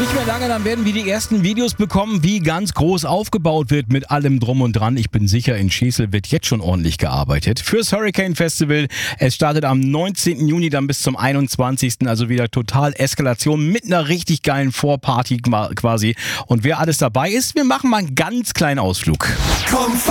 Nicht mehr lange, dann werden wir die ersten Videos bekommen, wie ganz groß aufgebaut wird mit allem Drum und Dran. Ich bin sicher, in Schesel wird jetzt schon ordentlich gearbeitet. Fürs Hurricane Festival. Es startet am 19. Juni dann bis zum 21. Also wieder total Eskalation mit einer richtig geilen Vorparty quasi. Und wer alles dabei ist, wir machen mal einen ganz kleinen Ausflug. Komm,